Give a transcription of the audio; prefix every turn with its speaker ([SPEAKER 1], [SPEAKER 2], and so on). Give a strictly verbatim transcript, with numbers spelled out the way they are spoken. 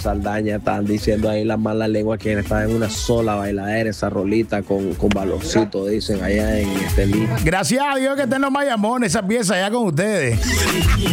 [SPEAKER 1] Saldaña, están diciendo ahí las malas lenguas que está en una sola bailadera esa rolita con, con baloncito, dicen allá en este libro.
[SPEAKER 2] Gracias a Dios que estén los Mayamones, esa pieza allá con ustedes.